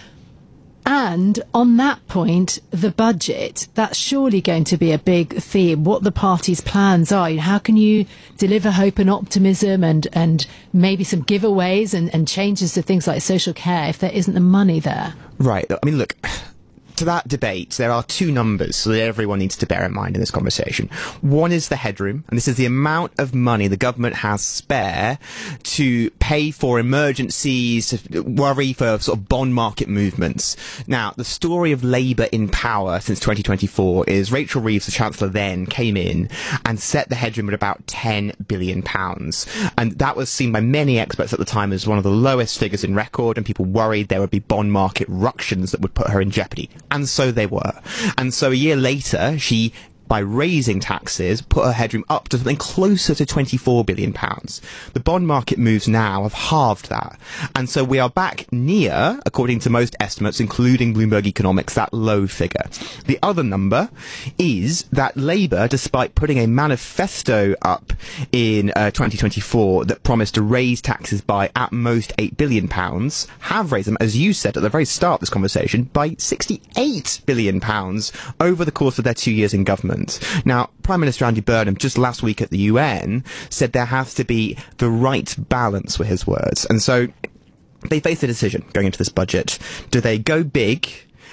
Speaker 10: And on that point, the budget, that's surely going to be a big theme, what the party's plans are. How can you deliver hope and optimism and maybe some giveaways and changes to things like social care if there isn't the money there?
Speaker 12: Right. I mean, look, to that debate, there are two numbers that everyone needs to bear in mind in this conversation. One is the headroom, and this is the amount of money the government has spare to pay for emergencies, to worry for sort of bond market movements. Now, the story of Labour in power since 2024 is Rachel Reeves, the Chancellor then, came in and set the headroom at about £10 billion. And that was seen by many experts at the time as one of the lowest figures in record, and people worried there would be bond market ructions that would put her in jeopardy. And so they were. And so a year later, she, by raising taxes, put her headroom up to something closer to £24 billion. The bond market moves now have halved that. And so we are back near, according to most estimates, including Bloomberg Economics, that low figure. The other number is that Labour, despite putting a manifesto up in 2024 that promised to raise taxes by at most £8 billion, have raised them, as you said at the very start of this conversation, by £68 billion over the course of their 2 years in government. Now, Prime Minister Andy Burnham, just last week at the UN, said there has to be the right balance, were his words. And so they face a decision going into this budget. Do they go big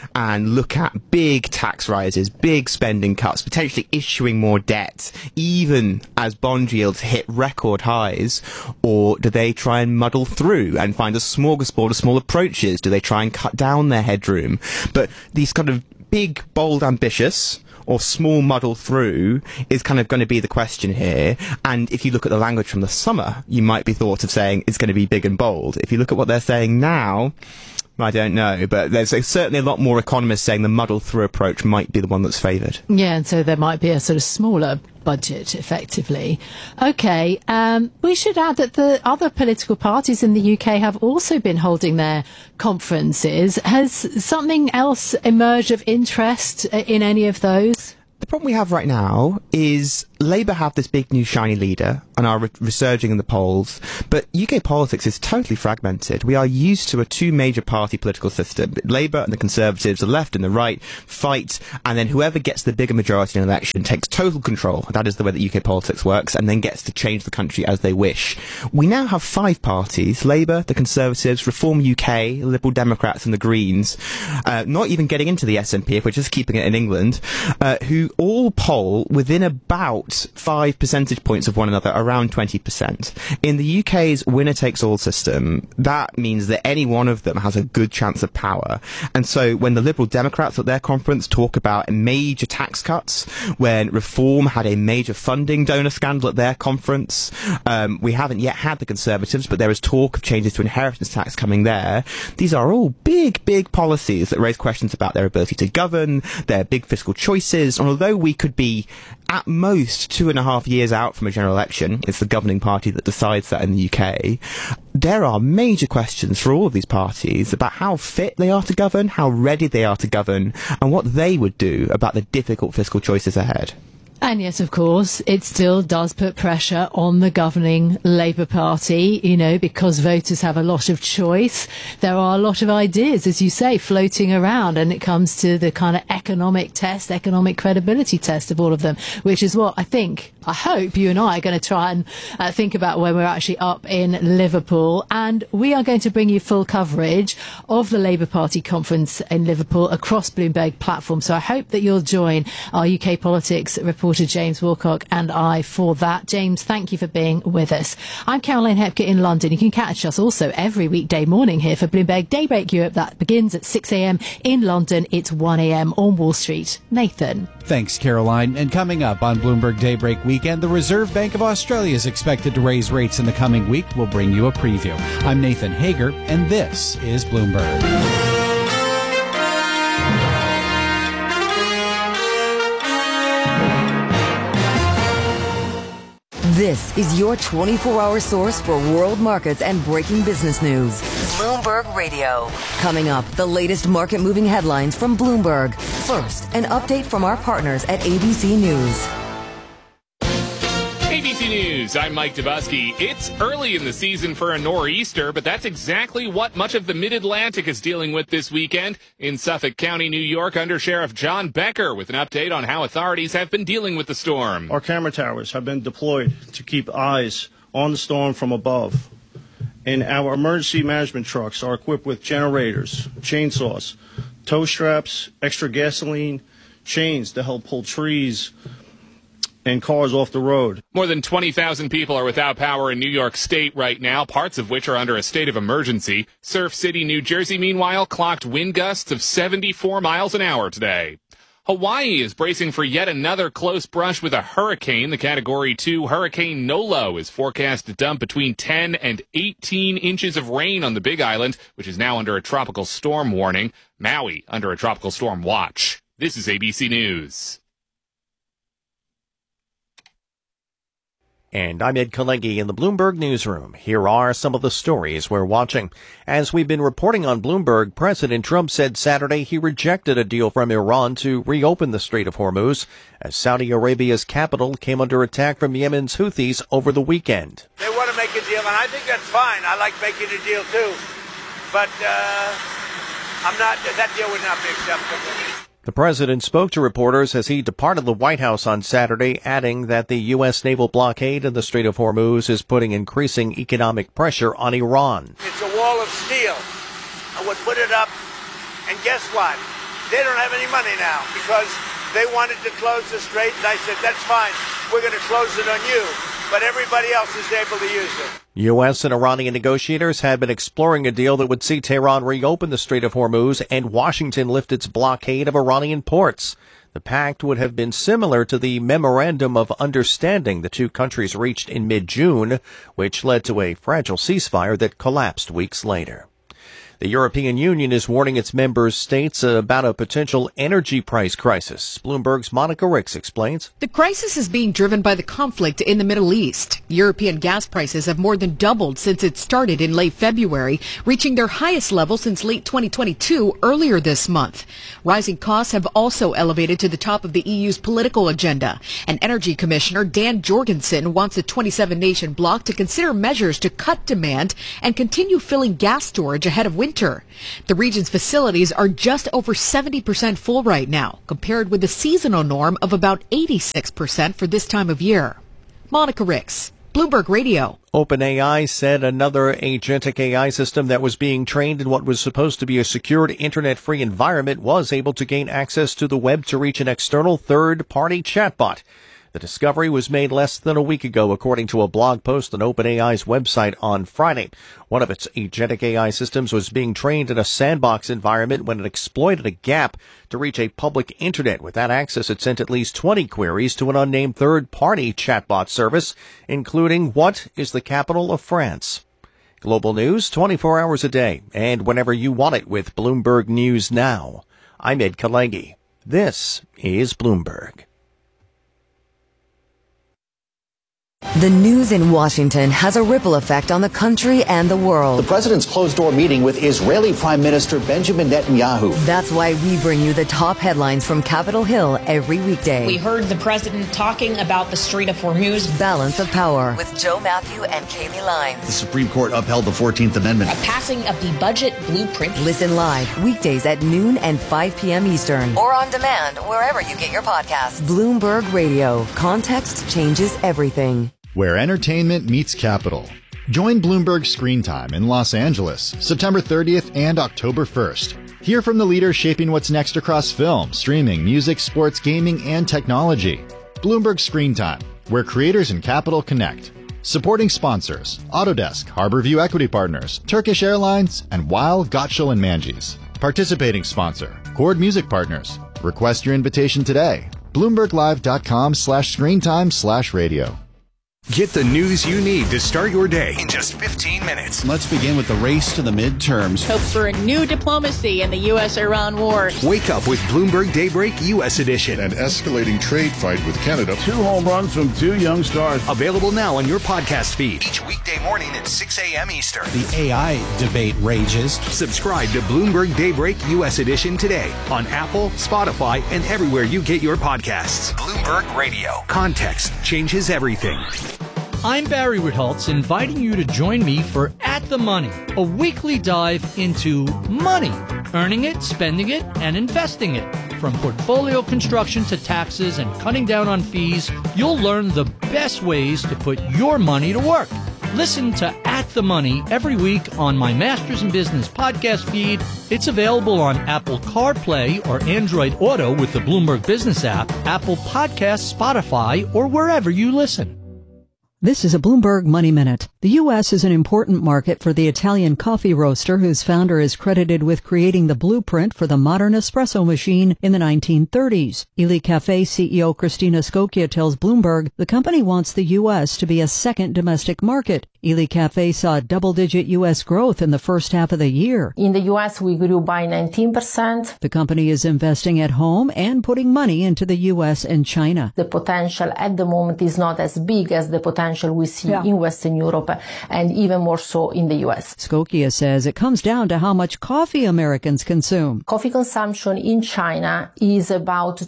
Speaker 12: and look at big tax rises, big spending cuts, potentially issuing more debt, even as bond yields hit record highs? Or do they try and muddle through and find a smorgasbord of small approaches? Do they try and cut down their headroom? But these kind of big, bold, ambitious, or small muddle through is kind of going to be the question here. And if you look at the language from the summer, you might be thought of saying it's going to be big and bold. If you look at what they're saying now, I don't know, but there's certainly a lot more economists saying the muddle through approach might be the one that's favoured.
Speaker 10: Yeah, and so there might be a sort of smaller budget, effectively. Okay, we should add that the other political parties in the UK have also been holding their conferences. Has something else emerged of interest in any of those?
Speaker 12: The problem we have right now is Labour have this big new shiny leader and are resurging in the polls, but UK politics is totally fragmented. We are used to a two major party political system. Labour and the Conservatives, the left and the right, fight, and then whoever gets the bigger majority in an election takes total control. That is the way that UK politics works, and then gets to change the country as they wish. We now have five parties: Labour, the Conservatives, Reform UK, Liberal Democrats and the Greens, not even getting into the SNP if we're just keeping it in England, who all poll within about 5 percentage points of one another, around 20%. In the UK's winner-takes-all system, that means that any one of them has a good chance of power. And so when the Liberal Democrats at their conference talk about major tax cuts, when Reform had a major funding donor scandal at their conference, we haven't yet had the Conservatives, but there is talk of changes to inheritance tax coming there. These are all big, big policies that raise questions about their ability to govern, their big fiscal choices, and although we could be at most 2.5 years out from a general election, it's the governing party that decides that in the UK, there are major questions for all of these parties about how fit they are to govern, how ready they are to govern, and what they would do about the difficult fiscal choices ahead.
Speaker 10: And yes, of course, it still does put pressure on the governing Labour Party, you know, because voters have a lot of choice. There are a lot of ideas, as you say, floating around, and it comes to the kind of economic test, economic credibility test of all of them, which is what I hope you and I are going to try and think about when we're actually up in Liverpool. And we are going to bring you full coverage of the Labour Party conference in Liverpool across Bloomberg platform. So I hope that you'll join our UK politics reporter James Wilcock and I for that. James, thank you for being with us. I'm Caroline Hepker in London. You can catch us also every weekday morning here for Bloomberg Daybreak Europe. That begins at 6 a.m. in London. It's 1 a.m. on Wall Street. Nathan.
Speaker 9: Thanks, Caroline. And coming up on Bloomberg Daybreak Weekend, the Reserve Bank of Australia is expected to raise rates in the coming week. We'll bring you a preview. I'm Nathan Hager, and this is Bloomberg.
Speaker 13: This is your 24-hour source for world markets and breaking business news. Bloomberg Radio. Coming up, the latest market-moving headlines from Bloomberg. First, an update from our partners at ABC News.
Speaker 14: ABC News, I'm Mike Dubusky. It's early in the season for a nor'easter, but that's exactly what much of the Mid-Atlantic is dealing with this weekend. In Suffolk County, New York, Under Sheriff John Becker with an update on how authorities have been dealing with the storm.
Speaker 15: Our camera towers have been deployed to keep eyes on the storm from above. And our emergency management trucks are equipped with generators, chainsaws, tow straps, extra gasoline, chains to help pull trees and cars off the road.
Speaker 14: More than 20,000 people are without power in New York State right now, parts of which are under a state of emergency. Surf City, New Jersey, meanwhile, clocked wind gusts of 74 miles an hour today. Hawaii is bracing for yet another close brush with a hurricane. The Category 2 Hurricane Nolo is forecast to dump between 10 and 18 inches of rain on the Big Island, which is now under a tropical storm warning. Maui under a tropical storm watch. This is ABC News.
Speaker 24: And I'm Ed Kalegi in the Bloomberg Newsroom. Here are some of the stories we're watching. As we've been reporting on Bloomberg, President Trump said Saturday he rejected a deal from Iran to reopen the Strait of Hormuz, as Saudi Arabia's capital came under attack from Yemen's Houthis over the weekend.
Speaker 25: They want to make a deal, and I think that's fine. I like making a deal, too. But that deal would not be acceptable.
Speaker 24: The president spoke to reporters as he departed the White House on Saturday, adding that the U.S. naval blockade in the Strait of Hormuz is putting increasing economic pressure on Iran.
Speaker 25: It's a wall of steel. I would put it up, and guess what? they don't have any money now because they wanted to close the strait, and I said, that's fine. We're going to close it on you, but everybody else is able to use it.
Speaker 24: U.S. and Iranian negotiators had been exploring a deal that would see Tehran reopen the Strait of Hormuz and Washington lift its blockade of Iranian ports. The pact would have been similar to the Memorandum of Understanding the two countries reached in mid-June, which led to a fragile ceasefire that collapsed weeks later. The European Union is warning its member states about a potential energy price crisis. Bloomberg's Monica Ricks explains.
Speaker 1: The crisis is being driven by the conflict in the Middle East. European gas prices have more than doubled since it started in late February, reaching their highest level since late 2022 earlier this month. Rising costs have also elevated to the top of the EU's political agenda. And Energy Commissioner Dan Jorgensen wants the 27-nation bloc to consider measures to cut demand and continue filling gas storage ahead of winter. The region's facilities are just over 70% full right now, compared with the seasonal norm of about 86% for this time of year. Monica Ricks, Bloomberg Radio.
Speaker 24: OpenAI said another agentic AI system that was being trained in what was supposed to be a secured internet-free environment was able to gain access to the web to reach an external third-party chatbot. The discovery was made less than a week ago, according to a blog post on OpenAI's website on Friday. One of its agentic AI systems was being trained in a sandbox environment when it exploited a gap to reach a public internet. With that access, it sent at least 20 queries to an unnamed third-party chatbot service, including what is the capital of France. Global news 24 hours a day, and whenever you want it with Bloomberg News Now. I'm Ed Kalegi. This is Bloomberg.
Speaker 13: The news in Washington has a ripple effect on the country and the world.
Speaker 16: The president's closed-door meeting with Israeli Prime Minister Benjamin Netanyahu.
Speaker 13: That's why we bring you the top headlines from Capitol Hill every weekday.
Speaker 17: We heard the president talking about the Strait of Hormuz.
Speaker 13: Balance of Power with Joe Matthew and Kaylee Lines.
Speaker 16: The Supreme Court upheld the 14th Amendment.
Speaker 17: A passing of the budget blueprint.
Speaker 13: Listen live weekdays at noon and 5 p.m. Eastern. Or on demand wherever you get your podcasts. Bloomberg Radio. Context changes everything.
Speaker 7: Where entertainment meets capital. Join Bloomberg Screen Time in Los Angeles, September 30th and October 1st. Hear from the leaders shaping what's next across film, streaming, music, sports, gaming, and technology. Bloomberg Screen Time, where creators and capital connect. Supporting sponsors, Autodesk, Harborview Equity Partners, Turkish Airlines, and Weil, Gottschall & Manges. Participating sponsor, Chord Music Partners. Request your invitation today. BloombergLive.com/screentime/radio.
Speaker 18: Get the news you need to start your day in just 15 minutes.
Speaker 9: Let's begin with the race to the midterms.
Speaker 19: Hope for a new diplomacy in the U.S.-Iran war.
Speaker 18: Wake up with Bloomberg Daybreak U.S. Edition.
Speaker 20: An escalating trade fight with Canada.
Speaker 21: 2 home runs from 2 young stars.
Speaker 18: Available now on your podcast feed. Each weekday morning at 6 a.m. Eastern.
Speaker 9: The AI debate rages.
Speaker 18: Subscribe to Bloomberg Daybreak U.S. Edition today on Apple, Spotify, and everywhere you get your podcasts. Bloomberg Radio. Context changes everything.
Speaker 27: I'm Barry Ritholtz, inviting you to join me for At the Money, a weekly dive into money, earning it, spending it, and investing it. From portfolio construction to taxes and cutting down on fees, you'll learn the best ways to put your money to work. Listen to At the Money every week on my Masters in Business podcast feed. It's available on Apple CarPlay or Android Auto with the Bloomberg Business app, Apple Podcasts, Spotify, or wherever you listen.
Speaker 28: This is a Bloomberg Money Minute. The U.S. is an important market for the Italian coffee roaster whose founder is credited with creating the blueprint for the modern espresso machine in the 1930s. Ely Cafe CEO Christina Scocchia tells Bloomberg the company wants the U.S. to be a second domestic market. Ely Cafe saw double-digit U.S. growth in the first half of the year.
Speaker 29: In the U.S., we grew by 19%.
Speaker 28: The company is investing at home and putting money into the U.S. and China.
Speaker 29: The potential at the moment is not as big as the potential we see in Western Europe and even more so in the U.S.
Speaker 28: Scocchia says it comes down to how much coffee Americans consume.
Speaker 29: Coffee consumption in China is about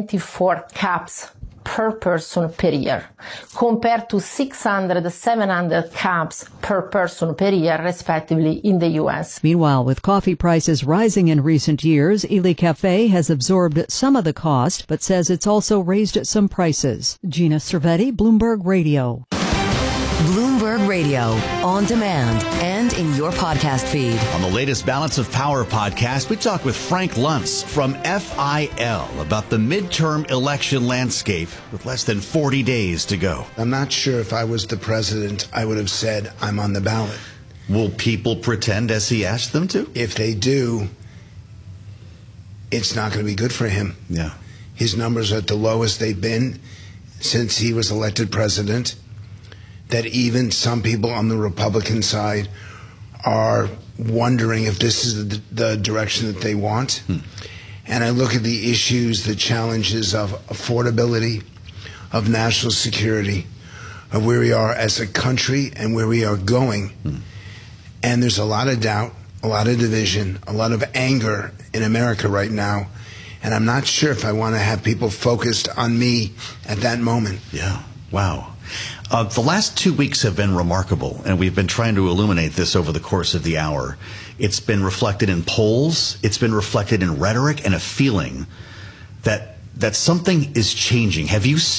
Speaker 29: 24 cups per person per year, compared to 600, 700 cups per person per year, respectively, in the U.S.
Speaker 28: Meanwhile, with coffee prices rising in recent years, Ely Cafe has absorbed some of the cost, but says it's also raised some prices. Gina Cervetti, Bloomberg Radio.
Speaker 13: Bloomberg Radio, on demand and in your podcast feed.
Speaker 2: On the latest Balance of Power podcast, we talk with Frank Luntz from FIL about the midterm election landscape with less than 40 days to go.
Speaker 3: I'm not sure if I was the president, I would have said I'm on the ballot.
Speaker 2: Will people pretend as he asked them to?
Speaker 3: If they do, it's not going to be good for him.
Speaker 2: Yeah.
Speaker 3: His numbers are at the lowest they've been since he was elected president. That even some people on the Republican side are wondering if this is the direction that they want. And I look at the issues, the challenges of affordability, of national security, of where we are as a country and where we are going. And there's a lot of doubt, a lot of division, a lot of anger in America right now. And I'm not sure if I want to have people focused on me at that moment.
Speaker 2: Yeah. Wow. The last 2 weeks have been remarkable, and we've been trying to illuminate this over the course of the hour. It's been reflected in polls. It's been reflected in rhetoric and a feeling that something is changing. Have you